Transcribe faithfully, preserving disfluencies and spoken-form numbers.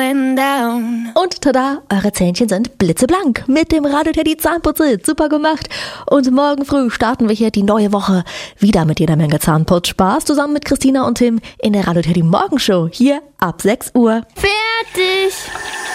going down. Und tada, eure Zähnchen sind blitzeblank. Mit dem Radio Teddy Zahnputze. Super gemacht. Und morgen früh starten wir hier die neue Woche. Wieder mit jeder Menge Zahnputzspaß. Zusammen mit Christina und Tim in der Radio Teddy Morgenshow. Hier ab sechs Uhr. Fertig.